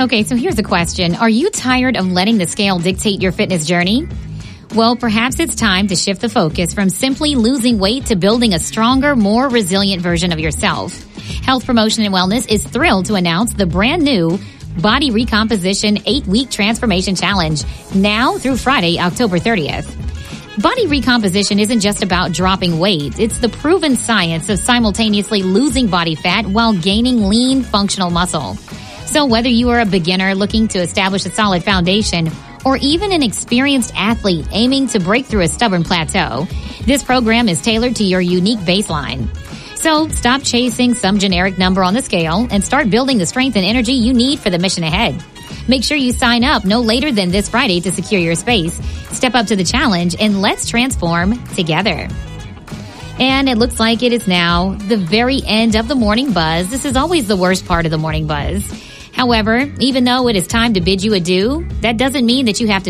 Okay, so here's a question. Are you tired of letting the scale dictate your fitness journey? Well, perhaps it's time to shift the focus from simply losing weight to building a stronger, more resilient version of yourself. Health Promotion and Wellness is thrilled to announce the brand new Body Recomposition 8-Week Transformation Challenge, now through Friday, October 30th. Body recomposition isn't just about dropping weight. It's the proven science of simultaneously losing body fat while gaining lean, functional muscle. So whether you are a beginner looking to establish a solid foundation or even an experienced athlete aiming to break through a stubborn plateau, this program is tailored to your unique baseline. So stop chasing some generic number on the scale and start building the strength and energy you need for the mission ahead. Make sure you sign up no later than this Friday to secure your space. Step up to the challenge and let's transform together. And it looks like it is now the very end of the Morning Buzz. This is always the worst part of the Morning Buzz. However, even though it is time to bid you adieu, that doesn't mean that you have to